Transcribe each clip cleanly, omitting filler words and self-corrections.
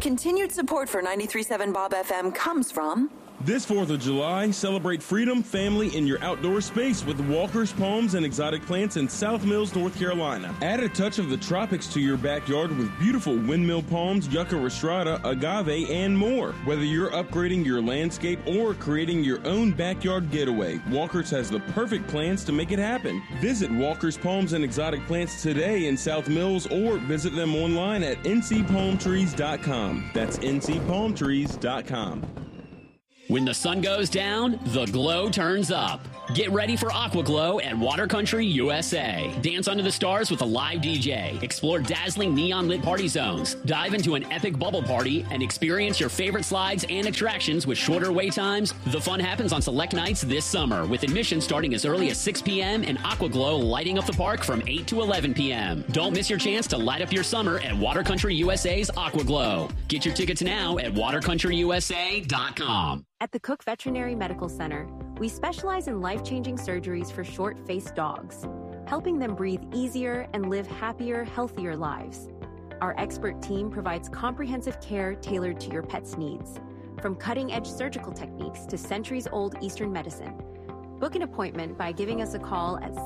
continued support for 93.7 Bob FM comes from... This 4th of July, celebrate freedom, family, in your outdoor space with Walker's Palms and Exotic Plants in South Mills, North Carolina. Add a touch of the tropics to your backyard with beautiful windmill palms, yucca rostrata, agave, and more. Whether you're upgrading your landscape or creating your own backyard getaway, Walker's has the perfect plans to make it happen. Visit Walker's Palms and Exotic Plants today in South Mills or visit them online at ncpalmtrees.com. That's ncpalmtrees.com. When the sun goes down, the glow turns up. Get ready for Aqua Glow at Water Country USA. Dance under the stars with a live DJ. Explore dazzling neon-lit party zones. Dive into an epic bubble party and experience your favorite slides and attractions with shorter wait times. The fun happens on select nights this summer, with admission starting as early as 6 p.m. and Aqua Glow lighting up the park from 8 to 11 p.m. Don't miss your chance to light up your summer at Water Country USA's Aqua Glow. Get your tickets now at watercountryusa.com. At the Cook Veterinary Medical Center, we specialize in life-changing surgeries for short-faced dogs, helping them breathe easier and live happier, healthier lives. Our expert team provides comprehensive care tailored to your pet's needs, from cutting-edge surgical techniques to centuries-old Eastern medicine. Book an appointment by giving us a call at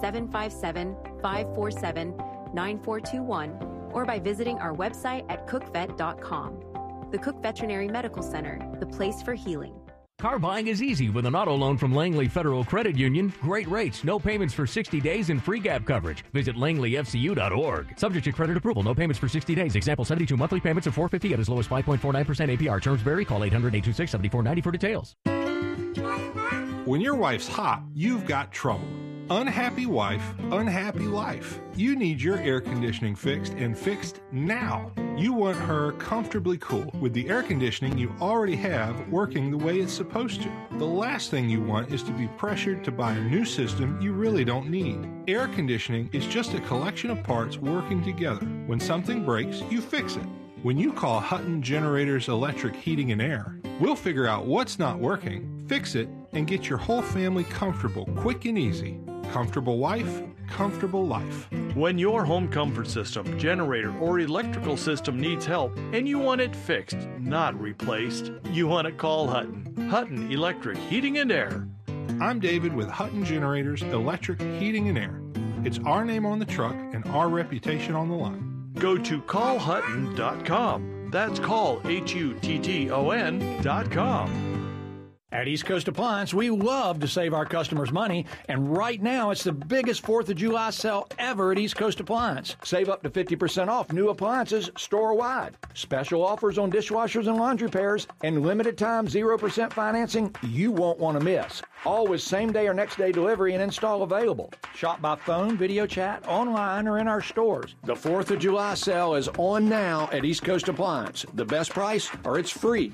757-547-9421 or by visiting our website at cookvet.com. The Cook Veterinary Medical Center, the place for healing. Car buying is easy with an auto loan from Langley Federal Credit Union. Great rates, no payments for 60 days, and free gap coverage. Visit langleyfcu.org. Subject to credit approval, no payments for 60 days. Example, 72 monthly payments of $450 at as low as 5.49% APR. Terms vary. Call 800-826-7490 for details. When your wife's hot, you've got trouble. Unhappy wife, unhappy life. You need your air conditioning fixed, and fixed now. You want her comfortably cool with the air conditioning you already have working the way it's supposed to. The last thing you want is to be pressured to buy a new system you really don't need. Air conditioning is just a collection of parts working together. When something breaks, you fix it. When you call Hutton Generators Electric Heating and Air, we'll figure out what's not working, fix it, and get your whole family comfortable, quick and easy. Comfortable wife, comfortable life. When your home comfort system, generator, or electrical system needs help and you want it fixed, not replaced, you want to call Hutton. Hutton Electric Heating and Air. I'm David with Hutton Generators Electric Heating and Air. It's our name on the truck and our reputation on the line. Go to callhutton.com. That's callhutton.com. At East Coast Appliance, we love to save our customers money, and right now it's the biggest 4th of July sale ever at East Coast Appliance. Save up to 50% off new appliances store-wide. Special offers on dishwashers and laundry pairs, and limited time 0% financing you won't want to miss. All with same-day or next-day delivery and install available. Shop by phone, video chat, online, or in our stores. The 4th of July sale is on now at East Coast Appliance. The best price, or it's free.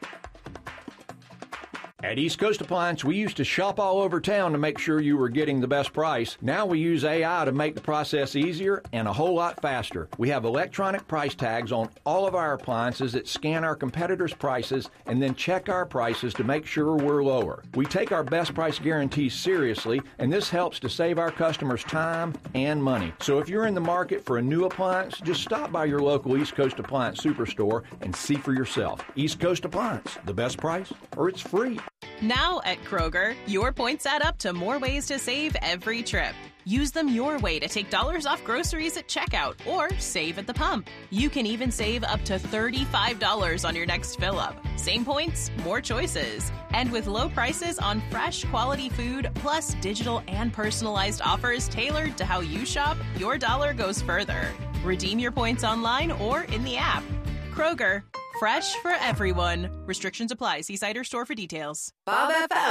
At East Coast Appliance, we used to shop all over town to make sure you were getting the best price. Now we use AI to make the process easier and a whole lot faster. We have electronic price tags on all of our appliances that scan our competitors' prices and then check our prices to make sure we're lower. We take our best price guarantees seriously, and this helps to save our customers time and money. So if you're in the market for a new appliance, just stop by your local East Coast Appliance Superstore and see for yourself. East Coast Appliance, the best price, or it's free. Now at Kroger, your points add up to more ways to save every trip. Use them your way to take dollars off groceries at checkout or save at the pump. You can even save up to $35 on your next fill-up. Same points, more choices. And with low prices on fresh, quality food, plus digital and personalized offers tailored to how you shop, your dollar goes further. Redeem your points online or in the app. Kroger, fresh for everyone. Restrictions apply. See site or store for details. Bob FM